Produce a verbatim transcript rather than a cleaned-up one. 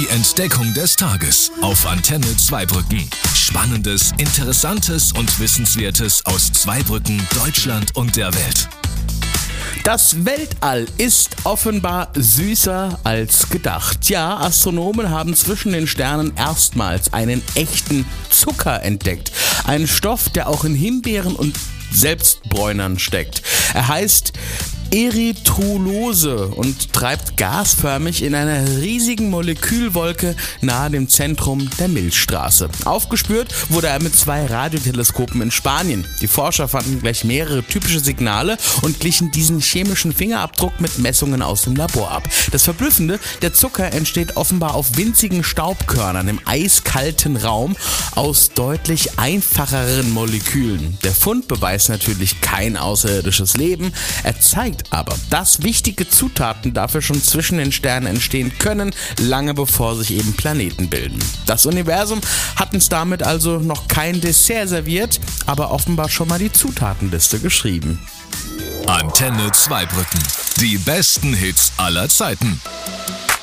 Entdeckung des Tages auf Antenne Zweibrücken. Spannendes, Interessantes und Wissenswertes aus Zweibrücken, Deutschland und der Welt. Das Weltall ist offenbar süßer als gedacht. Ja, Astronomen haben zwischen den Sternen erstmals einen echten Zucker entdeckt. Einen Stoff, der auch in Himbeeren und Selbstbräunern steckt. Er heißt Erythrulose und treibt gasförmig in einer riesigen Molekülwolke nahe dem Zentrum der Milchstraße. Aufgespürt wurde er mit zwei Radioteleskopen in Spanien. Die Forscher fanden gleich mehrere typische Signale und glichen diesen chemischen Fingerabdruck mit Messungen aus dem Labor ab. Das Verblüffende, der Zucker entsteht offenbar auf winzigen Staubkörnern im eiskalten Raum aus deutlich einfacheren Molekülen. Der Fund beweist natürlich kein außerirdisches Leben, er zeigt aber, dass wichtige Zutaten dafür schon zwischen den Sternen entstehen können, lange bevor sich eben Planeten bilden. Das Universum hat uns damit also noch kein Dessert serviert, aber offenbar schon mal die Zutatenliste geschrieben. Antenne Zweibrücken. Die besten Hits aller Zeiten.